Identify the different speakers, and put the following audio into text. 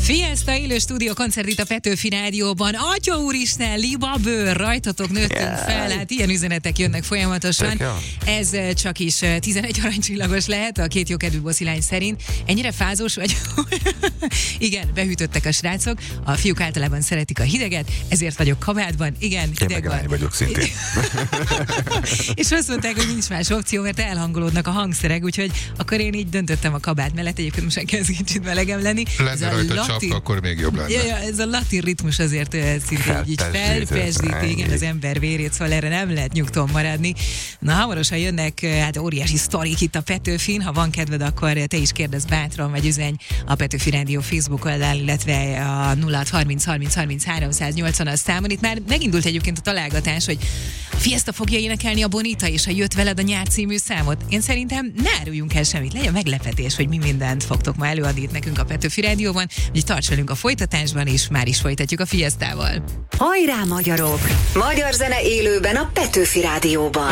Speaker 1: Fiesta élő stúdió koncert itt a Petőfi Rádióban. Atya úristen, libabőr, rajtatok nőttünk fel. Hát ilyen üzenetek jönnek folyamatosan. Ez csak is 11 aranycsillagos lehet a két jókedvű boszilány szerint. Ennyire fázós vagy? Igen, behűtöttek a srácok. A fiúk általában szeretik a hideget, ezért vagyok kabátban. Igen, hideg van.
Speaker 2: Én vagyok szintén.
Speaker 1: És azt mondták, hogy nincs más opció, mert elhangolódnak a hangszerek, úgyhogy akkor én így döntöttem a kabát mellett. Egyébként most elkezd kicsit melegem lenni.
Speaker 2: Lenne rajta csapka, akkor még jobb lenne.
Speaker 1: Ja, ez a latin ritmus azért szinte így felpesdíti, igen, az ember vérét, szóval erre nem lehet nyugton maradni. Na, hamarosan jönnek hát óriási sztorik itt a Petőfin, ha van kedved, akkor te is kérdezz bátran, vagy üzenj a Petőfi Rádió Facebook oldal, illetve a 0630 30 30 380-as számon. Itt már megindult egyébként a találgatás, hogy Fiesta fogja énekelni a Bonita, és ha jött veled a Nyár című számot. Én szerintem ne áruljunk el semmit, legyen meglepetés, hogy mi mindent fogtok ma előadni itt nekünk a Petőfi Rádióban, hogy tarts velünk a folytatásban, és már is folytatjuk a Fiestával.
Speaker 3: Hajrá magyarok! Magyar zene élőben a Petőfi Rádióban.